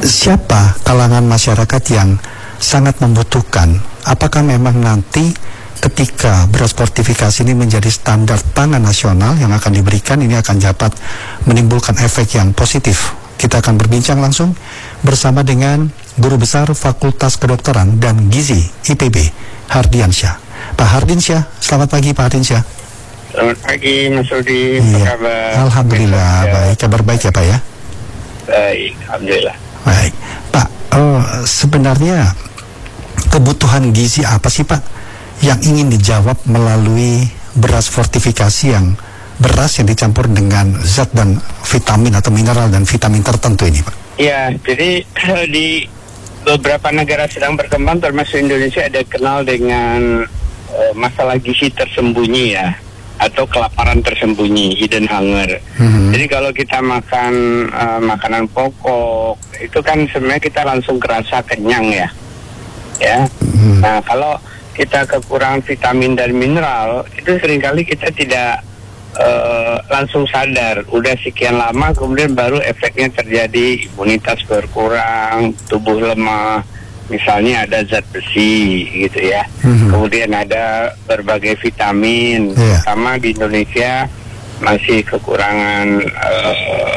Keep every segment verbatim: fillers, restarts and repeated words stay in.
siapa kalangan masyarakat yang sangat membutuhkan? Apakah memang nanti ketika beras fortifikasi ini menjadi standar pangan nasional yang akan diberikan, ini akan dapat menimbulkan efek yang positif? Kita akan berbincang langsung bersama dengan Guru Besar Fakultas Kedokteran dan Gizi I P B, Hardiansyah. Pak Hardiansyah, selamat pagi Pak Hardiansyah. Selamat pagi Mas Rudi, iya. apa kabar? Alhamdulillah, ya. Baik, kabar baik ya Pak ya? Baik, Alhamdulillah. Baik, Pak, oh, sebenarnya kebutuhan gizi apa sih Pak yang ingin dijawab melalui beras fortifikasi, yang beras yang dicampur dengan zat dan vitamin atau mineral dan vitamin tertentu ini Pak? Ya, jadi di beberapa negara sedang berkembang termasuk Indonesia ada kenal dengan uh, masalah gizi tersembunyi ya, atau kelaparan tersembunyi, hidden hunger. Mm-hmm. Jadi kalau kita makan uh, makanan pokok itu kan sebenarnya kita langsung kerasa kenyang ya, ya. Mm-hmm. Nah kalau kita kekurangan vitamin dan mineral itu seringkali kita tidak uh, langsung sadar. Udah sekian lama kemudian baru efeknya terjadi, imunitas berkurang, tubuh lemah. Misalnya ada zat besi gitu ya, mm-hmm. kemudian ada berbagai vitamin, yeah. Terutama di Indonesia masih kekurangan uh,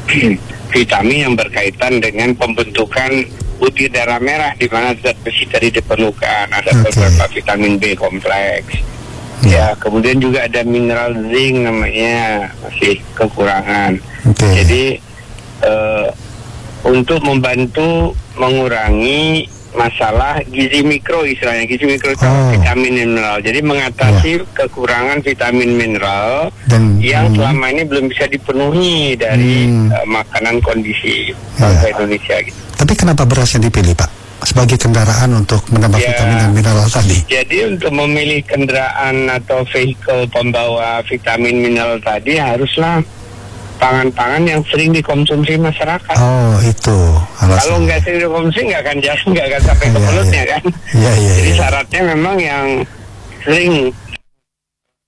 vitamin yang berkaitan dengan pembentukan butir darah merah, di mana zat besi tadi diperlukan. Ada okay. beberapa vitamin B kompleks, yeah. Ya. Kemudian juga ada mineral zinc namanya, masih kekurangan. Okay. Jadi uh, untuk membantu mengurangi masalah gizi mikro, istilahnya gizi mikro itu oh. vitamin mineral. Jadi mengatasi yeah. kekurangan vitamin mineral dan, yang hmm. selama ini belum bisa dipenuhi dari hmm. uh, makanan kondisi bangsa yeah. Indonesia gitu. Tapi kenapa beras yang dipilih Pak sebagai kendaraan untuk menambah yeah. vitamin dan mineral tadi? Jadi untuk memilih kendaraan atau vehicle pembawa vitamin mineral tadi haruslah pangan-pangan yang sering dikonsumsi masyarakat. Oh, itu alasan. Kalau nggak sering dikonsumsi nggak akan jalan, nggak akan sampai ke mulutnya kan. Iya, iya. Jadi ya. syaratnya memang yang sering